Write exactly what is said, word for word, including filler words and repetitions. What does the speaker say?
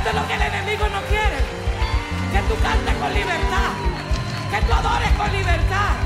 Esto es lo que el enemigo no quiere. Que tú cantes con libertad. Que tú adores con libertad.